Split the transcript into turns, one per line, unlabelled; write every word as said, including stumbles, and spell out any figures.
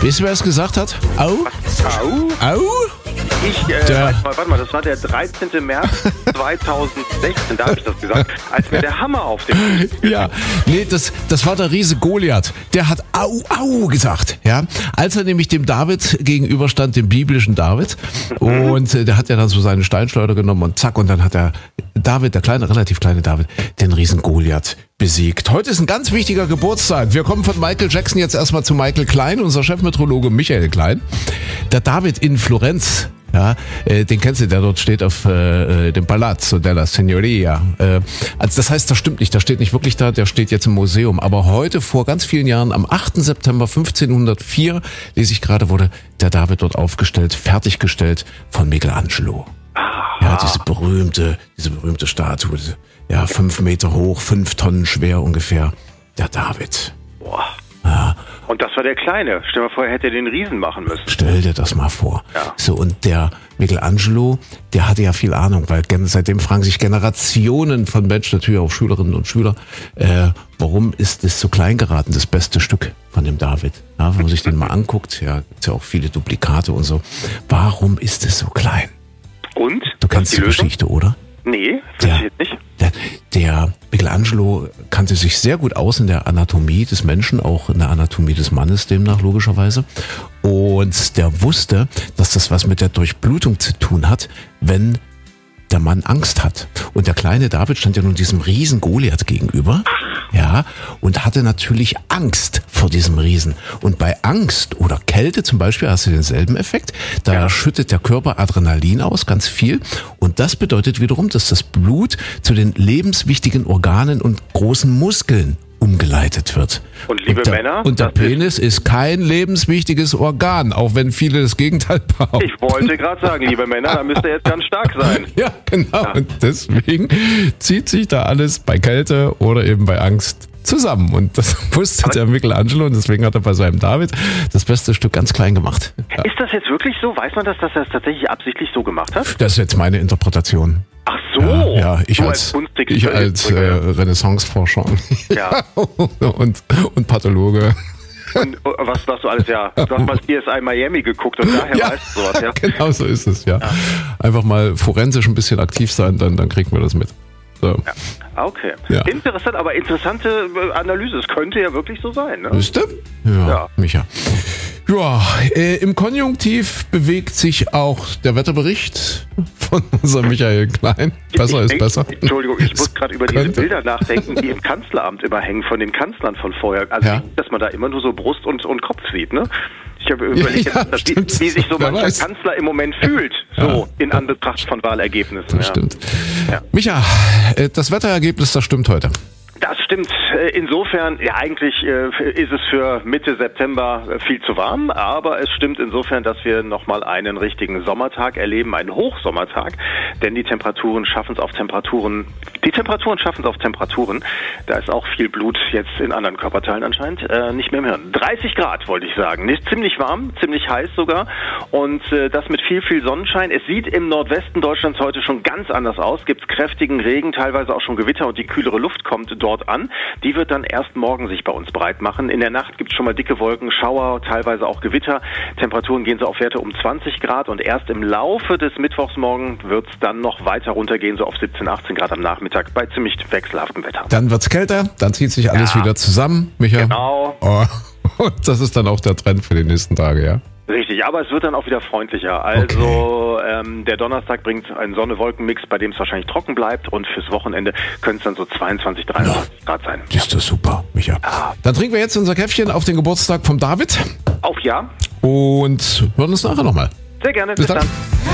Weißt du, wer es gesagt hat? Au?
Au?
Au?
Ich, äh,
Der-
warte, mal, warte mal, das war der dreizehnten März zweitausendsechzehn, da habe ich das gesagt, als mir der Hammer auf dem Fuß
Ja, nee, das, das war der Riese Goliath. Der hat au, au gesagt, ja. Als er nämlich dem David gegenüberstand, dem biblischen David. Und äh, der hat ja dann so seine Steinschleuder genommen und zack, und dann hat er David, der kleine, relativ kleine David, den Riesen Goliath besiegt. Heute ist ein ganz wichtiger Geburtstag. Wir kommen von Michael Jackson jetzt erstmal zu Michael Klein, unser Chefmeteorologe Michael Klein. Der David in Florenz. Ja, äh, den kennst du, der dort steht auf äh, dem Palazzo della Signoria. Äh, also das heißt, das stimmt nicht, der steht nicht wirklich da, der steht jetzt im Museum. Aber heute, vor ganz vielen Jahren, am achten September fünfzehnhundertvier, lese ich gerade, wurde der David dort aufgestellt, fertiggestellt von Michelangelo. Ja, diese berühmte, diese berühmte Statue, diese, ja, fünf Meter hoch, fünf Tonnen schwer ungefähr. Der David.
Boah.
Ja.
Und das war der Kleine. Stell dir mal vor, er hätte den Riesen machen müssen.
Stell dir das mal vor.
Ja.
So, und der Michelangelo, der hatte ja viel Ahnung, weil gen- seitdem fragen sich Generationen von Menschen, natürlich auch Schülerinnen und Schüler, äh, warum ist es so klein geraten, das beste Stück von dem David? Ja, wenn man sich den mal anguckt, ja, gibt's ja auch viele Duplikate und so. Warum ist es so klein?
Und?
Du kennst die,
die Lösung?
Geschichte, oder?
Nee, das
Ja.
jetzt nicht.
Der, der Michelangelo kannte sich sehr gut aus in der Anatomie des Menschen, auch in der Anatomie des Mannes demnach logischerweise. Und der wusste, dass das was mit der Durchblutung zu tun hat, wenn der Mann Angst hat. Und der kleine David stand ja nun diesem riesen Goliath gegenüber. Ja, und hatte natürlich Angst vor diesem Riesen. Und bei Angst oder Kälte zum Beispiel hast du denselben Effekt. Da
Ja.
schüttet der Körper Adrenalin aus, ganz viel. Und das bedeutet wiederum, dass das Blut zu den lebenswichtigen Organen und großen Muskeln umgeleitet wird.
Und liebe
der,
Männer,
und der
das ist-
Penis ist kein lebenswichtiges Organ, auch wenn viele das Gegenteil behaupten.
Ich wollte gerade sagen, liebe Männer, da müsst ihr jetzt ganz stark sein.
Ja, genau. Und deswegen zieht sich da alles bei Kälte oder eben bei Angst zusammen. Und das wusste der Michelangelo und deswegen hat er bei seinem David das beste Stück ganz klein gemacht. Ja.
Ist das jetzt wirklich so? Weiß man das, dass er es tatsächlich absichtlich so gemacht hat?
Das ist jetzt meine Interpretation.
Ach so.
Ja, ja ich
Du
als,
Kunstexperte.
ich als äh, Renaissance-Forscher
Ja.
und, und Pathologe.
Und was, was du alles, ja. Du hast mal C S I Miami geguckt und daher
Ja,
weißt du sowas, ja.
genau so ist es, ja. Einfach mal forensisch ein bisschen aktiv sein, dann, dann kriegen wir das mit. So.
Ja. Okay.
Ja.
Interessant, aber interessante äh, Analyse. Es könnte ja wirklich so sein, ne?
Wisst ihr? Ja,
Ja.
Micha. Ja, äh, im Konjunktiv bewegt sich auch der Wetterbericht von unserem Michael Klein. Besser
ich
ist
denk,
besser.
Entschuldigung, ich muss gerade über diese
Könnte.
Bilder nachdenken, die im Kanzleramt immer hängen, von den Kanzlern von vorher. Also,
Ja.
dass man da immer nur so Brust und, und Kopf sieht, ne? Ich habe überlegt,
Ja,
dass- wie,
stimmt.
wie sich so
Wer
mancher
weiß.
Kanzler im Moment fühlt, so
Ja.
in Anbetracht von Wahlergebnissen.
Das
ja.
stimmt.
Ja.
Micha, äh, das Wetterergebnis, das stimmt heute.
Das stimmt. Insofern, ja, eigentlich äh, ist es für Mitte September viel zu warm, aber es stimmt insofern, dass wir nochmal einen richtigen Sommertag erleben, einen Hochsommertag, denn die Temperaturen schaffen es auf Temperaturen, die Temperaturen schaffen es auf Temperaturen, da ist auch viel Blut jetzt in anderen Körperteilen anscheinend, äh, nicht mehr im Hirn. dreißig Grad, wollte ich sagen. Nicht ziemlich warm, ziemlich heiß sogar und äh, das mit viel, viel Sonnenschein. Es sieht im Nordwesten Deutschlands heute schon ganz anders aus, gibt es kräftigen Regen, teilweise auch schon Gewitter und die kühlere Luft kommt dort an. Die wird dann erst morgen sich bei uns breit machen. In der Nacht gibt es schon mal dicke Wolken, Schauer, teilweise auch Gewitter. Temperaturen gehen so auf Werte um zwanzig Grad und erst im Laufe des Mittwochsmorgen wird es dann noch weiter runtergehen, so auf siebzehn, achtzehn Grad am Nachmittag bei ziemlich wechselhaftem Wetter.
Dann wird's kälter, dann zieht sich alles
Ja.
wieder zusammen, Micha.
Genau.
Oh, und das ist dann auch der Trend für die nächsten Tage, ja?
Richtig, aber es wird dann auch wieder freundlicher. Also ähm, der Donnerstag bringt einen Sonne-Wolken-Mix, bei dem es wahrscheinlich trocken bleibt und fürs Wochenende können es dann so zweiundzwanzig, dreiundzwanzig Grad sein.
Das ist doch super, Micha. Dann trinken wir jetzt unser Käffchen auf den Geburtstag vom David
Auf ja,
und hören uns nachher nochmal.
sehr gerne.
Bis
Bis
dann.
dann.